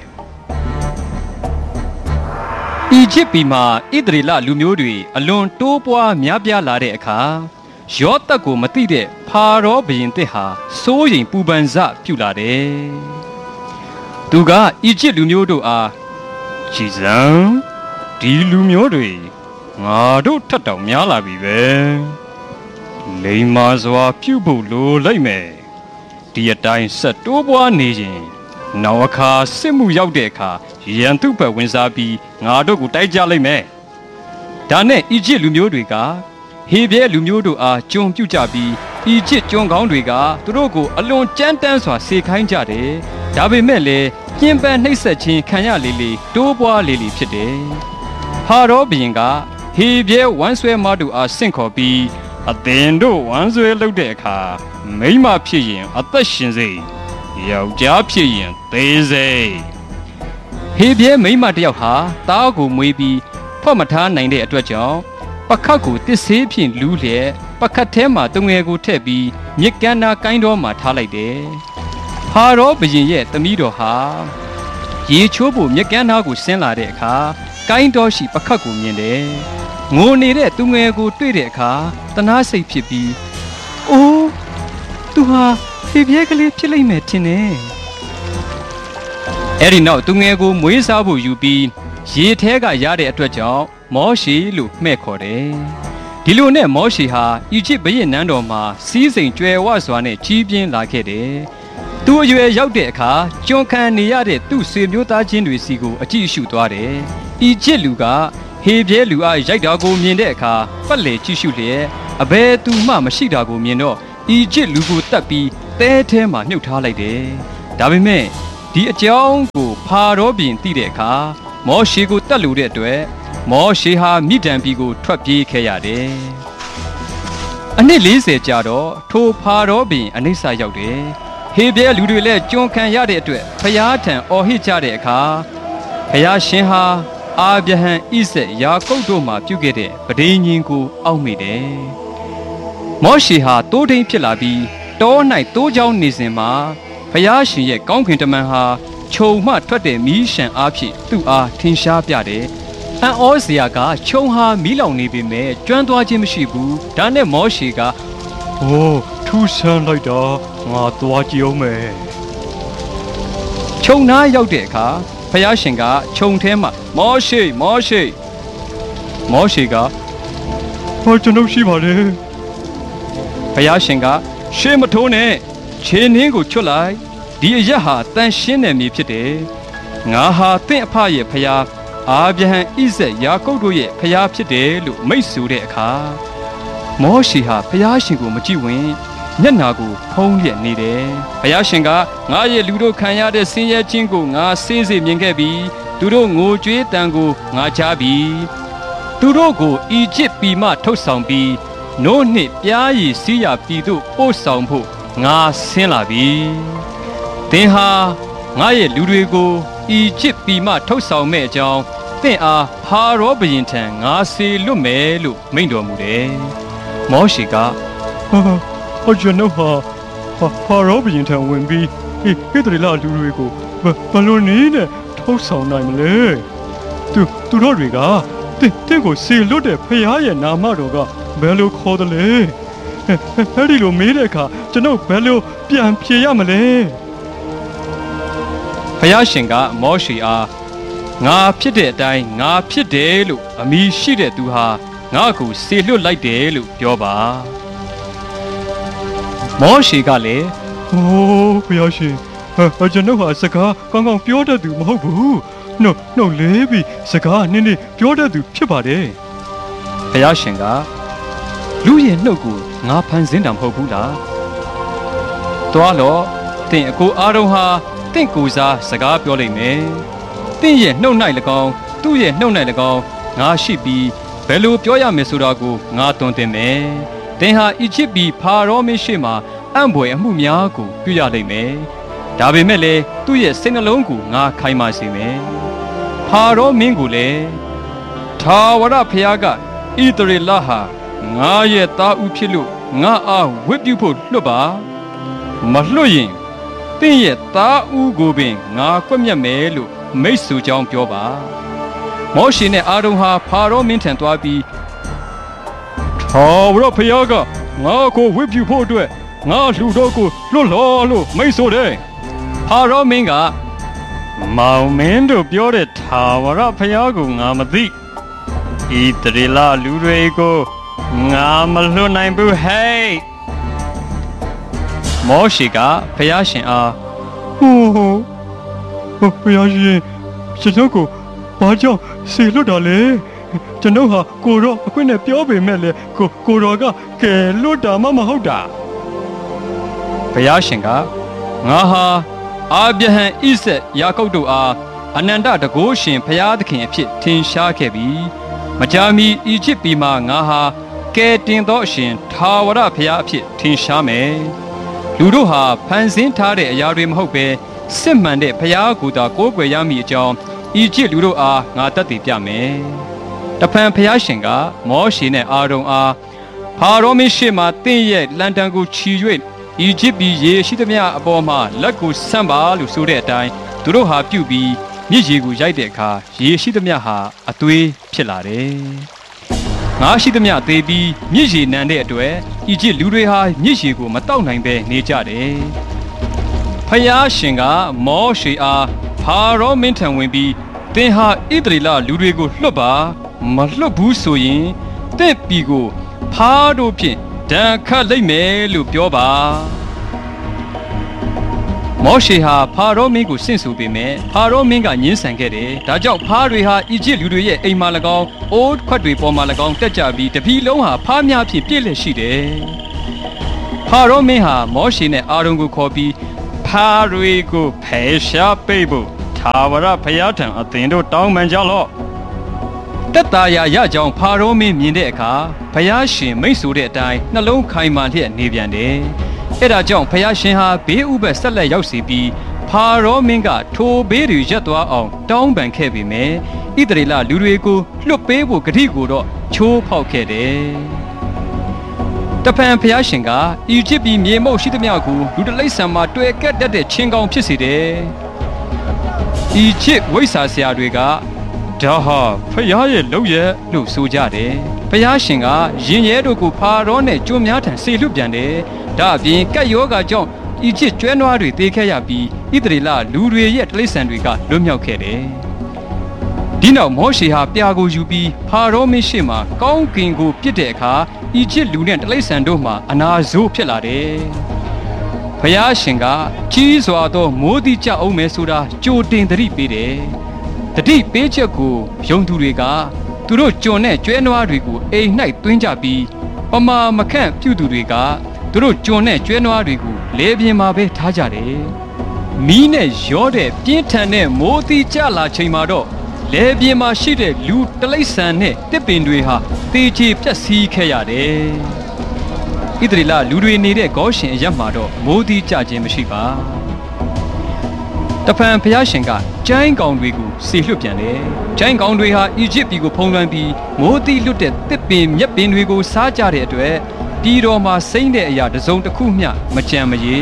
အီဂျစ်ပြည်မှာဣသရေလလူမျိုးတွေအလွန်တိုးပွားများပြားလာတဲ့အခါယောသက်ကိုမသိတဲ့ဖာရောဘုရင်တစ်ဟာစိုးရိမ်ပူပန်စပြုလာတယ်။သူကအီဂျစ်လူမျိုးတို့အားကြည်စံဒီလူမျိုးတွေငါတို့ထက်တောင်များလာပြီပဲ။လိမ္မာစွာပြုဖို့လိုလိုက်မယ်။ဒီအတိုင်းဆက်တိုးပွားနေရင်နောက်အခါစစ်မှုရောက်တဲ့အခါရန်သူ့ဘက်ဝင်စားပြီးငါတို့ကိုတိုက်ကြလိုက်မယ်။ဒါနဲ့အီဂျစ်လူမျိုးတွေကဟေဘရဲလူမျိုးတို့အားကြုံပြုတ်ကြပြီးအီဂျစ်ကျွန်းကောင်းတွေကသူတို့ကိုအလွန်ကြမ်းတမ်းစွာစေခိုင်းကြတယ်။ဒါပေမဲ့လည်းပြင်းပန်းနှိပ်စက်ခြင်းခံရလေလေတိုးပွားလေလေဖြစ်တယ်။ဖာရောဘုရင်ကဟေဘရဲဝမ်းဆွဲမတို့အားဆင့်ခေါ်ပြီးအသင်တို့ဝမ်းဆွဲလုပ်တဲ့အခါမိန်းမဖြစ်ရင်အသက်ရှင်စေယောက်ျားဖြစ်ရင်သေစေဟေဘရဲမိန်းမတယောက်ဟာသားကိုမွေးပြီးဖွက်မထားနိုင်တဲ့အတွက်ကြောင့်ပခတ်ကိုတစ်ဆေးဖြင့်လူးလျက်ပခတ်ထဲမှာတငယ်ကိုထည့်ပြီးမြစ်ကမ်းနာကိုင်းတော်မှာထားလိုက်တယ်။ဖာရောဘုရင်ရဲ့သမီးတော်ဟာရေချိုးဖို့မြစ်ကမ်းနာကိုဆင်းလာတဲ့အခါကိုင်းတော်ရှိပခတ်ကိုမြင်တယ်။ငိုနေတဲ့သူငယ်ကိုတွေ့တဲ့အခါတနာစိတ်ဖြစ်ပြီးအိုးသူဟာဟေဘရဲကလေးဖြစ်လိမ့်မယ်ထင်တယ်။အဲ့ဒီနောက်သူငယ်ကိုမွေးစားဖို့ယူပြီးရေထဲကရတဲ့အတွက်ကြောင့်မောရှေလို့မှဲ့ခေါ်တယ်။ဒီလိုနဲ့မောရှေဟာအီဂျစ်ဘုရင်နန်းတော်မှာစီးစိမ်ကြွယ်ဝစွာနဲ့ကြီးပြင်းလာခဲ့တယ်။သူအရွယ်ရောက်တဲ့အခါကျွန်ခံနေရတဲ့သူ့ဆွေမျိုးသားချင်းတွေစီကိုအကြည့်ရှုသွားတယ်။အီဂျစ်လူကဟေဘရဲလူအားရိုက်တာကိုမြင်တဲ့အခါပတ်လည်ကြည့်ရှုလျက်အဘယ်သူမှမရှိတာကိုမြင်တော့အီဂျစ်လူကိုတတ်ပြီးတဲထဲမှာမြုပ်ထားလိုက်တယ်။ဒါပေမဲ့ဒီအကြောင်းကိုဖာရောဘုရင်သိတဲ့အခါမောရှေကိုတတ်လို့တဲ့အတွက်မောရှေဟာမိဒံပြည်ကိုထွက်ပြေးခဲ့ရတယ်။အနှစ်၄၀ကြာတော့ထိုဖာရောဘုရင်အနိစ္စရောက်တယ်။ဟေဘရဲလူတွေလည်းကျွန်ခံရတဲ့အတွက်ဖျားထံအော်ဟစ်ကြတဲ့အခါဖျားရှင်ဟာအာဗြဟံဣဇက်ယာကုပ်တို့မှပြုခဲ့တဲ့ပဋိညာဉ်ကိုအောက်မေ့တယ်။မောရှေဟာတိုးထိန်ဖြစ်လာပြီးတော၌တိုးချောင်းနေစဉ်မှာဖျားရှင်ရဲ့ကောင်းကင်တမန်ဟာခြုံမှထွက်တဲ့မီးရှံအားဖြင့်သူ့အားထင်ရှားပြတယ်။အံ့ဩစရာကခြုံဟာမီးလောင်နေပေမဲ့ကျွမ်းသွားခြင်းမရှိဘူး။ဒါနဲ့မောရှေကဟိုးထူးဆန်းလိုက်တာငါသွားကြည့်အောင်မယ်။ခြုံနားရောက်တဲ့အခါဖယားရှင်ကခြုံထဲမှာမောရှေမောရှေမောရှေကဟောကျွန်ုပ်ရှိပါလေ။ဖယားရှင်ကရှေးမထိုးနဲ့ခြေနှင်းကိုချွတ်လိုက်ဒီအရက်ဟာတန်ရှင်းတဲ့မြေဖြစ်တယ်။ငါဟာတင့်အဖရဲ့ဖယားအာဗြဟံဣဇက်ယာကုပ်တို့ရဲ့ဖျားဖြစ်တယ်လို့မိတ်ဆိုတဲ့အခါမောရှေဟာဖျားရှင်ကိုမကြည့်ဝင်မျက်နာကိုဖုံးလျက်နေတယ်ဖျားရှင်ကငါရဲ့လူတို့ခံရတဲ့ဆင်းရဲခြင်းကိုငါစေးစေမြင်ခဲ့ပြီးသူတို့ငိုကြွေးတန်ကိုငါကြားပြီးသူတို့ကိုအီဂျစ်ပြည်မှထုတ်ဆောင်ပြီးနို့နှင့်ပြားရည်စီးရပြည်သို့ပို့ဆောင်ဖို့ငါဆင်းလာပြီသင်ဟာငါရဲ့လူတွေကိုအီဂျစ်ပြည်မှထုတ်ဆောင်မဲ့အကြောင်းသင်အားဖာရောဘုရင်ထံငါစေလွတ်မယ်လို့မိန့်တော်မူတယ်မောရှေကဟာဟာကျွန်တော်ဟာဖာရောဘုရင်ထံဝင်ပြီးဟေးဟေးတယ်လားလူတွေကိုဘယ်လိုနည်းနဲ့ထုတ်ဆောင်နိုင်မလဲသူသူတို့တွေကတင့်တင့်ကိုစေလွတ်တဲ့ဖခင်ရဲ့နာမတော်ကဘယ်လိုခေါ်တယ်လဲအဲ့ဒီလိုမေးတဲ့အခါကျွန်တော်ဘယ်လိုပြန်ဖြေရမလဲဖခင်ရှင်ကမောရှေအားငါဖြစ်တဲ့အတိုင်းငါဖြစ်တယ်လို့အမည်ရှိတဲ့သူဟာငါ့ကိုစေလွတ်လိုက်တယ်လို့ပြောပါမောရှေကလည်းဟိုးဖခင်ရှင်ဟာကျွန်တော်ဟာစကားကောင်းကောင်းပြောတတ်သူမဟုတ်ဘူးနှုတ်နှုတ်လေးပြီးစကားနည်းနည်းပြောတတ်သူဖြစ်ပါတယ်ဖခင်ရှင်ကလူရဲ့နှုတ်ကိုငါဖန်ဆင်းတာမဟုတ်ဘူးလားတွားတော့တင့်အကိုအားလုံးဟာတင့်ကိုစားစကားပြောလိမ့်မယ်တင့်ရဲ့နှုတ်၌၎င်းသူ့ရဲ့နှုတ်၌၎င်းငါရှိပြီးဘယ်လိုပြောရမယ်ဆိုတာကိုငါတွင်တင်မယ်တင်ဟာအီဂျစ်ပြည်ဖာရောမင်းရှိမှအံ့ဘွယ်အမှုများကိုပြုရလိမ့်မယ်ဒါပေမဲ့လည်းသူ့ရဲ့စိတ်နှလုံးကိုငါခိုင်မာစေမယ်ဖာရောမင်းကိုလည်းထာဝရဘုရားကဣသရေလဟာငါရဲ့သားဦးဖြစ်လို့ငါအားဝတ်ပြုဖို့လွတ်ပါမလွတ်ရင်တင့်ရဲ့သားဦးကိုပင်ငါကွက်မြတ်မယ်လို့မိတ်ဆွေကြောင်းပြောပါမောရှေနဲ့အာရုန်ဟာဖာရောမင်းထံသွားပြီးထာဝရဘုရားကငါကိုဝတ်ပြုဖို့အတွက်ငါလူတော်ကိုလွတ်လောလို့မိတ်ဆိုတယ်ဖာရောမင်းကမောင်မင်းတို့ပြောတဲ့ထာဝရဘုရားကိုငါမသိဤတရေလာလူတွေကိုငါမလွတ်နိုင်ဘူးဟဲ့မောရှေကဘုရားရှင်အားဟိုးဟိုးဘုရားရှင်ကျွန်တော်ကိုဘာကြောင့်စေလွတ်တာလဲကျွန်တော်ဟာကိုရောအခွင့်နဲ့ပြောပေမဲ့လေကိုကိုရောကကဲလွတ်တာမှမဟုတ်တာဘုရားရှင်ကငါဟာအာဗြဟံဣဇက်ယာကုပ်တို့အားအနန္တတကုရှင်ဘုရားသခင်အဖြစ်ထင်ရှားခဲ့ပြီးမကြာမီအီဂျစ်ပြည်မှာငါဟာကဲတင်သောအရှင်ထာဝရဘုရားအဖြစ်ထင်ရှားမယ်လူတို့ဟာဖန်ဆင်းထားတဲ့အရာတွေမဟုတ်ပဲစစ်မှန်တဲ့ဘုရားကိုယ်သာကိုးကွယ်ရမည်အကြောင်းအီဂျစ်လူတို့အားငါတတ်သိပြမယ်တဖန်ဘုရားရှင်ကမောရှေနဲ့အာရုန်အားဖာရောမင်းရှေ့မှတင့်ရဲ့လန်တန်ကိုချီ၍အီဂျစ်ပြည်ရေရှိသမျှအပေါ်မှာလက်ကိုဆန့်ပါလို့ဆိုတဲ့အတိုင်းသူတို့ဟာပြုတ်ပြီးမြစ်ရေကိုရိုက်တဲ့အခါရေရှိသမျှဟာအသွေးဖြစ်လာတယ်ငါရှိသမျှသေးပြီးမြစ်ရေနံတဲ့အတွက်အီဂျစ်လူတွေဟာမြစ်ရေကိုမတောက်နိုင်ပဲနေကြတယ်ဖယားရှင်ကမောရှေအားဖာရောမင်းထံဝင်ပြီးသင်ဟာဣသရေလလူတွေကိုလွတ်ပါမလွတ်ဘူးဆိုရင်တင့်ပြည်ကိုဖားတို့ဖြင့်ဒဏ်ခတ်လိုက်မယ်လို့ပြောပါမောရှေဟာဖာရောမင်းကိုဆင့်ဆိုပေမဲ့ဖာရောမင်းကညှင်းဆန်ခဲ့တယ်ဒါကြောင့်ဖားတွေဟာအီဂျစ်လူတွေရဲ့အိမ်မှာ၎င်းအိုးခွက်တွေပေါ်မှာ၎င်းတက်ကြပြီးတပြည်လုံးဟာဖားများဖြင့်ပြည့်လည်ရှိတယ်ဖာရောမင်းဟာမောရှေနဲ့အာရုန်ကိုခေါ်ပြီးဖားတွေကိုဖယ်ရှားပိတ်ဖို့ထာဝရဘုရားထံအသင်တို့တောင်းပန်ကြလော့တက်တာရရကြောင်းဖာရောမင်းမြင်တဲ့အခါဘုရားရှင်မိတ်ဆိုတဲ့အတိုင်းနှလုံးခိုင်မာလျက်နေပြန်တယ်အဲ့ဒါကြောင့်ဘုရားရှင်ဟာဘေးဥပတ်ဆက်လက်ရောက်စီပြီးဖာရောမင်းကထိုဘေးတွေရပ်သွားအောင်တောင်းပန်ခဲ့ပေမယ့်ဣသရေလလူတွေကိုလွတ်ပေးဖို့ဂတိကိုတော့ချိုးဖောက်ခဲ့တယ်တဖန်ဘုရားရှင်ကအီဂျစ်ပြည်မြေမုတ်ရှိသမျှကိုလူတလိษံမှာတွေ့ကက်တတ်တဲ့ချင်းကောင်ဖြစ်စေတယ်အီဂျစ်ဝိဆာဆရာတွေကဒါဟာဖယားရဲ့လုပ်ရဲ့လို့ဆိုကြတယ်ဖယားရှင်ကရင်ရဲတို့ကိုဖာရောနဲ့ကျွန်းများထံဆေလွတ်ပြန်တယ်ဒါအပြင်ကက်ယောဂါကြောင့်အီဂျစ်ကျွဲနွားတွေသေခဲ့ရပြီးဣသရေလလူတွေရဲ့တိရစ္ဆာန်တွေကလွတ်မြောက်ခဲ့တယ်ဒီနောက်မောရှေဟာပြာကိုယူပြီးဖာရောမင်းရှေ့မှာကောင်းကင်ကိုပြစ်တဲ့အခါအီဂျစ်လူနဲ့တိရစ္ဆာန်တို့မှာအနာဆိုးဖြစ်လာတယ်ဖယားရှင်ကကြီးစွာသောမိုးတိကျအောင်မဲဆိုတာကြိုတင်သတိပေးတယ်တတိပေးချက်ကိုယုံသူတွေကသူတို့ကျွန်နဲ့ကျွဲနွားတွေကိုအိမ်၌သွင်းကြပြီးပမာမခန့်ပြုသူတွေကသူတို့ကျွန်နဲ့ကျွဲနွားတွေကိုလေပြင်းမှာပဲထားကြတယ်မီးနဲ့ရောတဲ့ပြင်းထန်တဲ့မိုးသီးကြလာချိန်မှာတော့လေပြင်းမှာရှိတဲ့လူတလိษံနဲ့တစ်ပင်တွေဟာတေချေပြက်စီးခဲ့ရတယ်ဣသရေလလူတွေနေတဲ့ဂေါရှင်အရပ်မှာတော့မိုးသီးကြခြင်းမရှိပါတဖန်ဘုရားရှင်ကကျိုင်းကောင်တွေကိုစေလွှတ်ပြန်တယ်။ကျိုင်းကောင်တွေဟာအီဂျစ်ပြည်ကိုဖုံးလွှမ်းပြီးမိုးတိလွတ်တဲ့တစ်ပင်မြက်ပင်တွေကိုစားကြတဲ့အတွက်ပြည်တော်မှာစိမ့်တဲ့အရာတစ်စုံတစ်ခုမျှမကြံမရေ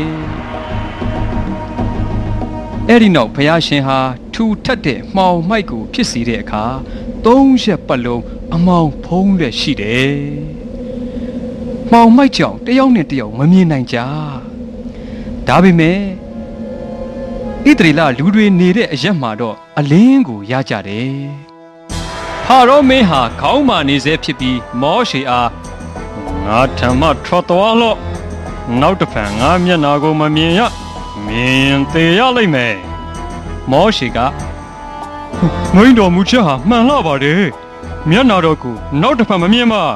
။အဲ့ဒီနောက်ဘုရားရှင်ဟာထူထပ်တဲ့မှောင်မိုက်ကိုဖြစ်စေတဲ့အခါသုံးရက်ပတ်လုံးအမောင်ဖုံးလက်ရှိတယ်။မှောင်မိုက်ကြောင့်တယောက်နဲ့တယောက်မမြင်နိုင်ကြ။ဒါပေမဲ့ဣသရေလလူတွေနေတဲ့အရက်မှာတော့အလင်းကိုရကြတယ်။ဖာရောမင်းဟာခေါင်းမာနေစေဖြစ်ပြီးမောရှေအားငါထံမှထွက်သွားလော့။နောက်တစ်ဖန်ငါမျက်နာကိုမမြင်ရ။မြင်သေးရလိမ့်မယ်။မောရှေကမင်းတော်မူချက်ဟာမှန်လှပါတယ်။မျက်နာတော်ကိုနောက်တစ်ဖန်မမြင်ပါ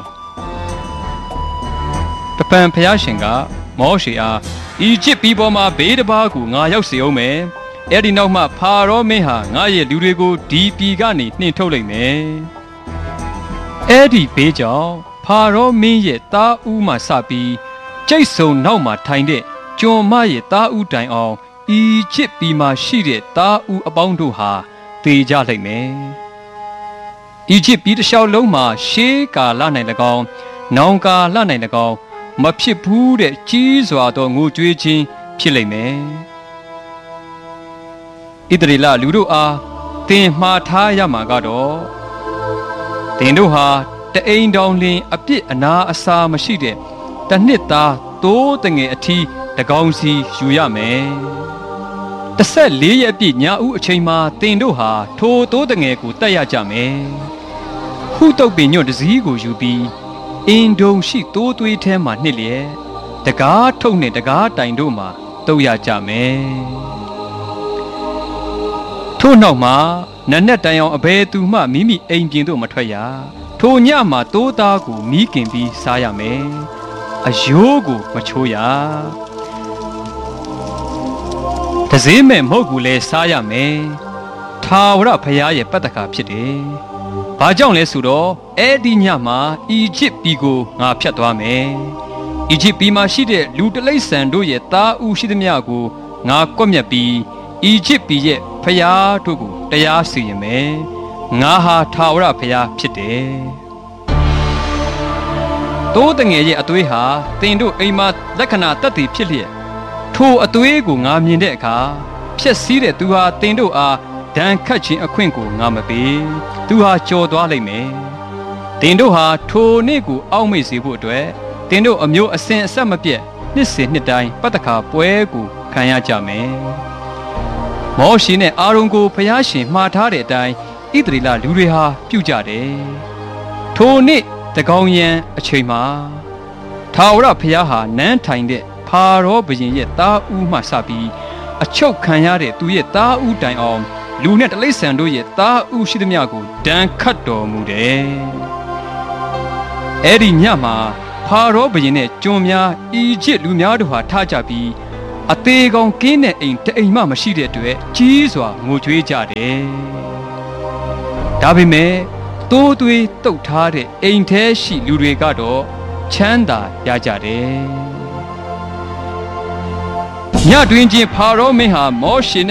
။တပံဖျားရှင်ကမောရှေအားအီဂျစ်ပြည်ပေါ်မှာဘေးတစ်ပါးကိုငါရောက်စေအောင်မယ်။အဲ့ဒီနောက်မှဖာရောမင်းဟာငါရဲ့လူတွေကိုဒီပြည်ကနေနှင်ထုတ်လိုက်မယ်။အဲ့ဒီဘေးကြောင့်ဖာရောမင်းရဲ့သားဦးမှစပြီးကျိတ်ဆုံနောက်မှာထိုင်တဲ့ကျွန်မရဲ့သားဦးတိုင်အောင်အီဂျစ်ပြည်မှာရှိတဲ့သားဦးအပေါင်းတို့ဟာသေကြလိုက်မယ်။အီဂျစ်ပြည်တစ်လျှောက်လုံးမှာရှေးကာလ၌၎င်း၊နောင်ကာလ၌၎င်းမဖြစ်ဘူးတဲ့ကြီးစွာသောငိုကြွေးခြင်းဖြစ်လိမ့်မယ်။ဣသရေလလူတို့အားသင်မှားထားရမှာကတော့သင်တို့ဟာတအိမ်တောင်လင်အပြစ်အနာအစာမရှိတဲ့တနှစ်သားသိုးတငယ်အထီးတကောင်စီယူရမယ်။တစ်ဆက်လေးရက်ပြည့်ညဦးအချိန်မှာသင်တို့ဟာထိုသိုးတငယ်ကိုတတ်ရကြမယ်။ဟုတုတ်ပင်ညွန့်တစည်းကိုယူပြီးအင်ဒုံရှိသိုးသွေးထဲမှာနှစ်လျက်တကားထုတ်နဲ့တကားတိုင်တို့မှာတုပ်ရကြမယ်ထို့နောက်မှာနတ်နဲ့တိုင်အောင်အဘယ်သူမှမိမိအိမ်ပြင်သို့မထွက်ရထိုညမှာသိုးသားကိုမီးကင်ပြီးစားရမယ်အယိုးကိုမချိုးရတစည်းမဲ့မဟုတ်ဘူးလဲစားရမယ်ထာဝရဘုရားရဲ့ပတ္တကာဖြစ်တယ်။ဘာကြောင့်လဲဆိုတော့အဲ့ဒီညမှာအီဂျစ်ပြည်ကိုငါဖျက်သွားမယ်။အီဂျစ်ပြည်မှာရှိတဲ့လူတလိษံတို့ရဲ့သားဦးရှိသမျှကိုငါကွပ်မျက်ပြီးအီဂျစ်ပြည်ရဲ့ဖျားတို့ကိုတရားစီရင်မယ်။ငါဟာထာဝရဘုရားဖြစ်တယ်။သိုးတငယ်ရဲ့အသွေးဟာတင်တို့အိမ်မှာလက္ခဏာတက်တည်ဖြစ်လျက်ထိုအသွေးကိုငါမြင်တဲ့အခါဖြက်စီးတဲ့သူဟာတင်တို့အားဒဏ်ခတ်ခြင်းအခွင့်ကိုငါမပေးသူဟာကြော်သွားလိမ့်မယ်တင်တို့ဟာထိုနေ့ကိုအောက်မေ့စေဖို့အတွက်တင်တို့အမျိုးအစဉ်အဆက်မပြတ်နှစ်စဉ်နှစ်တိုင်းပတ္တခါပွဲကိုခံရကြမယ်မောရှေနဲ့အာရုန်ကိုဖျားရှင်မှားထားတဲ့အတိုင်းဣသရေလလူတွေဟာပြုကြတယ်ထိုနေ့တကောင်ရန်အချိန်မှာထာဝရဘုရားဟာနန်းထိုင်တဲ့ဖာရောဘုရင်ရဲ့သားဦးမှစပြီးအချုပ်ခံရတဲ့သူရဲ့သားဦးတိုင်အောင်လူနဲ့တလိษံတို့ရဲ့သားဦးရှိသမျှကိုဒဏ်ခတ်တော်မူတယ်။အဲ့ဒီညမှာဖာရောဘုရင်နဲ့ကျွန်များအီဂျစ်လူများတို့ဟာထားကြပြီးအသေးကောင်ကင်းတဲ့အိမ်တအိမ်မှမရှိတဲ့အတွက်ကြီးစွာငိုကြွေးကြတယ်။ဒါပေမဲ့သိုးသွေးတုတ်ထားတဲ့အိမ်ထဲရှိလူတွေကတော့ချမ်းသာရကြတယ်။ညတွင်ချင်းဖာရောမင်းဟာမောရှေ